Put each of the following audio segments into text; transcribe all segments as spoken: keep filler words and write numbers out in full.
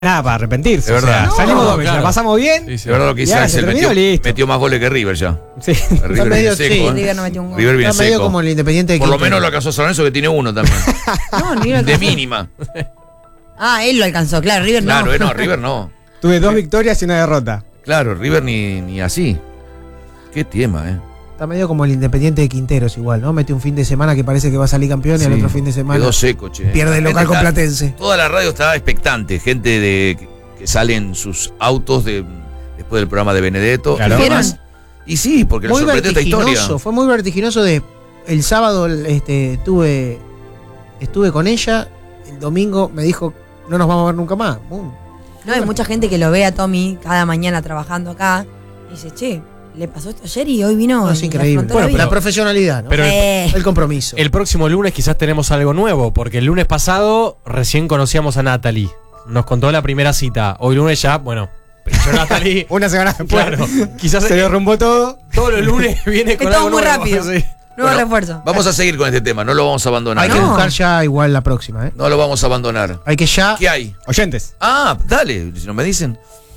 nada para arrepentirse. Es verdad. O sea, No, salimos dos veces, claro. la pasamos bien. Sí, sí, es verdad lo que Y dice ahora se Axel, terminó, metió, listo. metió más goles que River ya. Sí. River viene medio- seco, sí, ¿eh? River no metió un gol. River viene Está medio seco. como el Independiente de Por lo Quintero. menos lo alcanzó San Lorenzo, que tiene uno también. No, ni lo De alcanzó. mínima. Ah, él lo alcanzó, claro, River no. Claro, eh, no, River no. Tuve dos victorias y una derrota. Claro, River ni, ni así. Qué tema, ¿eh? Está medio como el Independiente de Quinteros igual, ¿no? Mete un fin de semana que parece que va a salir campeón y al Sí, otro fin de semana Quedó seco, che. pierde el La local gente con está- Platense. Toda la radio estaba expectante. Gente de que, que salen sus autos de, después del programa de Benedetto. Claro. Y demás. Y sí, porque le Muy sorprendió esta historia. vertiginoso, fue muy vertiginoso de el sábado este, tuve, estuve con ella, el domingo me dijo no nos vamos a ver nunca más. Boom. No, hay mucha gente que lo ve a Tommy cada mañana trabajando acá y dice, che, le pasó esto ayer y hoy vino. No, es y increíble. afrontó Bueno, la pero la vida. profesionalidad, ¿no? Pero el, Eh, el compromiso. el próximo lunes quizás tenemos algo nuevo, porque el lunes pasado recién conocíamos a Natalie. Nos contó la primera cita. Hoy lunes ya, bueno, yo Natalie. Una semana después. Claro, quizás Se derrumbó todo. todos los lunes viene con Es todo algo muy nuevo. rápido. Sí. nuevo Bueno, refuerzo. Vamos a seguir con este tema, no lo vamos a abandonar. Hay ¿eh? que No. buscar ya igual la próxima, ¿eh? No lo vamos a abandonar. Hay que ya. ¿Qué hay? Oyentes. Ah, dale, si no me dicen.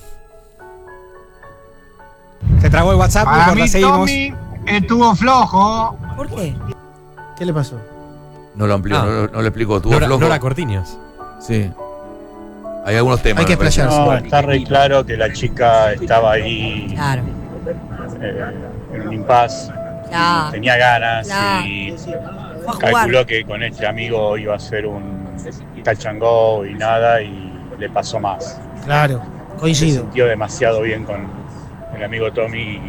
Se tragó el WhatsApp y Para corta, mí seguimos. Tommy estuvo flojo. ¿Por qué? ¿Qué le pasó? No lo amplió, Ah. no, lo- no lo explicó. ¿Tuvo Nora, flojo? Nora Cortiños. Sí. Hay algunos temas. Hay que me parece. explayarse. No, está re claro que la chica estaba ahí Claro. eh, en un impasse, Claro. tenía ganas Claro. y Fue a jugar. calculó que con este amigo iba a ser un touch and go y nada y le pasó más. Claro, Se coincido. sintió demasiado bien con el amigo Tommy y,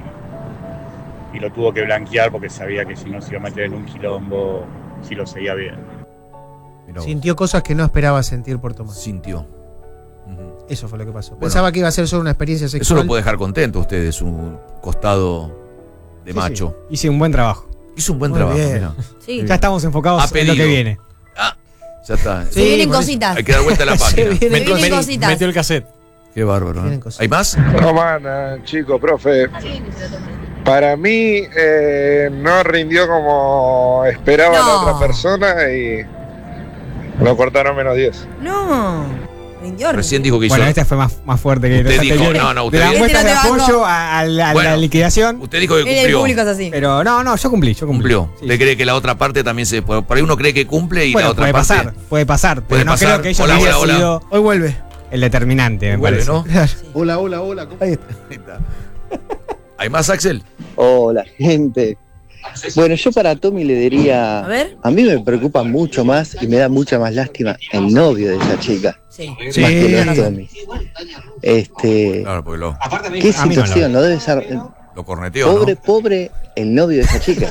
y lo tuvo que blanquear porque sabía que si no se iba a meter en un quilombo si lo seguía bien. Mirá vos. Sintió cosas que no esperaba sentir por Tomás. Sintió. Ujú. Eso fue lo que pasó. Pensaba que iba a ser solo una experiencia Eso sexual. lo puede dejar contento a ustedes, un costado de Sí, macho. Hice un buen trabajo. Hizo un buen Muy trabajo, bien. mirá. Sí. Ya estamos enfocados Ha en lo pedido. que viene. Ah, ya está. Se Sí, vienen por eso. cositas. Hay que dar vuelta a la Se página. viene- Metió- Metió, vienen cositas. metió el cassette. Qué bárbaro. ¿eh? Vienen cositas. ¿Hay más? Romana, chico, profe. Para mí eh, no rindió como esperaba No. la otra persona y lo cortaron menos diez. No. Rindió. Recién dijo que hizo. Bueno, este fue más, más fuerte que Usted las dijo, anteriores. no, no, usted de las dijo- muestras de Este no te apoyo banco. a, a la, a Bueno. la liquidación. Usted dijo que En el cumplió. público es así. Pero no, no, yo cumplí, yo cumplí. Cumplió. Sí, ¿Usted sí. cree que la otra parte también se.? Por por ahí uno cree que cumple y Bueno, la otra puede parte. pasar, puede pasar. Pero Puede no pasar. creo que ellos Hola, haya hola, hola. sido Hoy vuelve. el determinante, me Vuelve, parece. ¿no? Hola, hola, hola. Ahí está. Ahí está. ¿Hay más, Axel? Hola, gente. Bueno, yo para Tommy le diría, A ver. a mí me preocupa mucho más y me da mucha más lástima el novio de esa chica, Sí. Sí. más que lo de Tommy. Este, Claro, porque lo, qué a mí no lo situación, no debe ser lo corneteó, pobre, ¿no? pobre el novio de esa chica.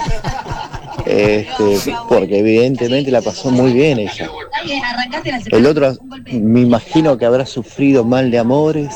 Este, porque evidentemente la pasó muy bien ella. El otro, me imagino que habrá sufrido mal de amores.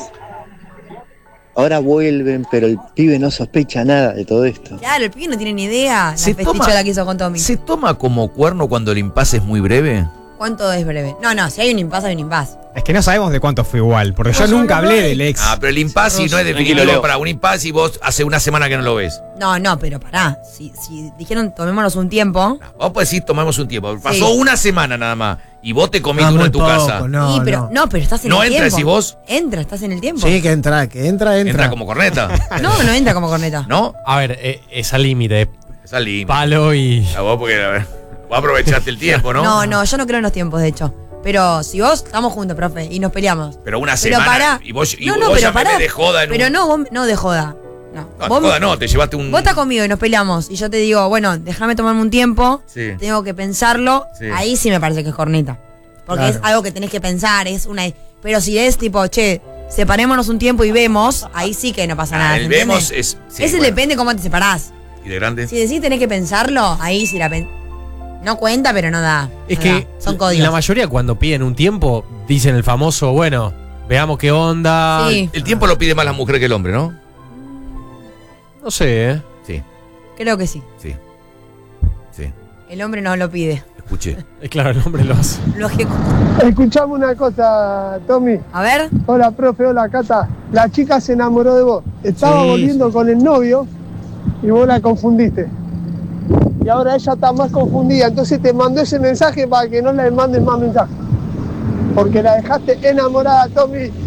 Ahora vuelven, pero el pibe no sospecha nada de todo esto. Claro, el pibe no tiene ni idea. La Se toma- festichola que hizo con Tommy. ¿Se toma como cuerno cuando el impasse es muy breve? ¿Cuánto es breve? No, no, si hay un impasse, hay un impasse. Es que no sabemos de cuánto fue igual, porque yo No, nunca no, no, hablé no. del ex. Ah, pero el impasse no es Tranquilo, definitivo Leo. para un impasse y vos hace una semana que no lo ves. No, no, pero pará. Si, si dijeron tomémonos un tiempo. No, vos podés decir, tomamos un tiempo. Pasó Sí. una semana nada más y vos te comiste Ah, uno muy en tu poco, casa. No, sí, pero, no. no. pero estás en ¿No el entra, tiempo. decís vos? Entra, estás en el tiempo. Sí, que entra, que entra, entra. Entra como corneta. No, no entra como corneta. ¿No? A ver, eh, es al límite. Es al límite. Palo y. A vos porque a ver, vos aprovechaste el tiempo, ¿no? No, no, yo no creo en los tiempos, de hecho. Pero si vos estamos juntos, profe, y nos peleamos. Pero una Pero semana pará. y vos, y No, no, vos pero ya me pará. de joda en Pero un... no, vos, no de joda. No. No, vos, joda no, te llevaste un... vos estás conmigo y nos peleamos. Y yo te digo, bueno, déjame tomarme un tiempo. Sí. Tengo que pensarlo. Sí. Ahí sí me parece que es corneta. Porque Claro. es algo que tenés que pensar. Es una. Pero si es tipo, che, separémonos un tiempo y vemos, ahí sí que no pasa Ah, nada. el ¿se entiende? vemos es... sí, Ese bueno. depende cómo te separás. ¿Y de grande? Si decís tenés que pensarlo, ahí sí la pen... No cuenta, pero no da. Es no que da. Son códigos. la mayoría cuando piden un tiempo dicen el famoso, bueno, veamos qué onda. Sí. El tiempo lo pide más la mujer que el hombre, ¿no? No sé, ¿eh? Sí, Creo que sí. sí. Sí, El hombre no lo pide. escuché. Es claro, el hombre lo hace. Lo ejecuta. Escuchame una cosa, Tommy. A ver. Hola, profe, hola, Cata. La chica se enamoró de vos. Estaba Sí, volviendo con el novio y vos la confundiste. Y ahora ella está más confundida. Entonces te mandó ese mensaje para que no le mandes más mensajes. Porque la dejaste enamorada, Tommy.